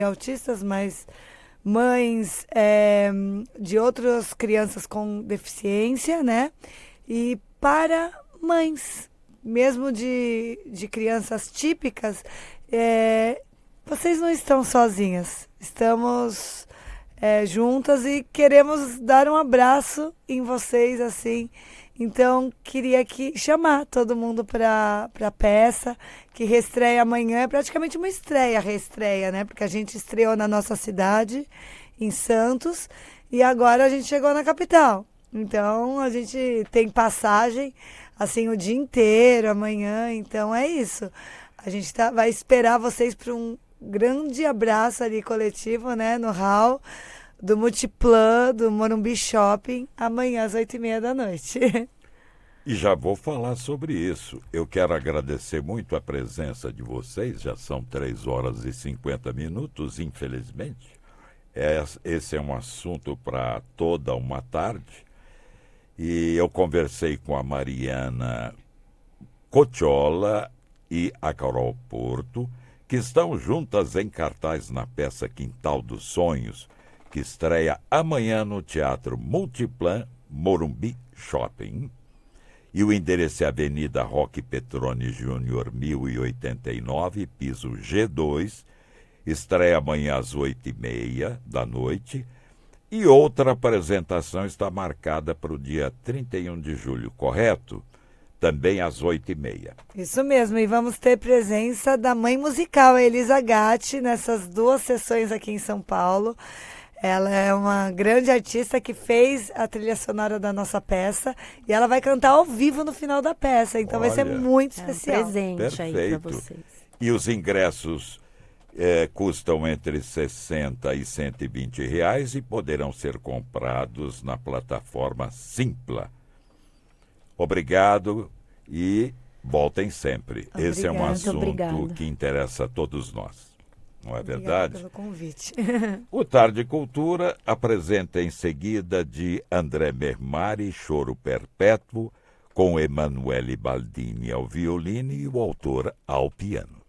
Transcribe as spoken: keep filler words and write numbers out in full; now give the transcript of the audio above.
autistas, mas mães é, de outras crianças com deficiência, né? E para mães, mesmo de, de crianças típicas, é, vocês não estão sozinhas. Estamos é, juntas e queremos dar um abraço em vocês, assim. Então, queria aqui chamar todo mundo para a peça, que reestreia amanhã. É praticamente uma estreia, reestreia, né? Porque a gente estreou na nossa cidade, em Santos, e agora a gente chegou na capital. Então, a gente tem passagem, assim, o dia inteiro, amanhã. Então, é isso. A gente tá, vai esperar vocês para um grande abraço ali coletivo, né? No hall do Multiplan, do Morumbi Shopping, amanhã às oito e meia da noite. E já vou falar sobre isso. Eu quero agradecer muito a presença de vocês, já são três horas e cinquenta minutos, infelizmente. Esse é um assunto para toda uma tarde. E eu conversei com a Mariana Cotiola e a Carol Porto, que estão juntas em cartaz na peça Quintal dos Sonhos, que estreia amanhã no Teatro Multiplan, Morumbi Shopping. E o endereço é Avenida Roque Petroni Júnior, mil e oitenta e nove, piso G dois. Estreia amanhã às oito e meia da noite. E outra apresentação está marcada para o dia trinta e um de julho, correto? Também às oito e meia. Isso mesmo, e vamos ter presença da mãe musical, a Elisa Gatti, nessas duas sessões aqui em São Paulo. Ela é uma grande artista que fez a trilha sonora da nossa peça e ela vai cantar ao vivo no final da peça, então Olha, vai ser muito é um especial. presente Perfeito. aí para vocês. E os ingressos é, custam entre sessenta e cento e vinte reais e poderão ser comprados na plataforma Simpla. Obrigado e voltem sempre. Obrigada. Esse é um assunto Obrigada. que interessa a todos nós. Não é Obrigada verdade? pelo convite. O Tarde Cultura apresenta em seguida de André Mermari, Choro Perpétuo, com Emanuele Baldini ao violino e o autor ao piano.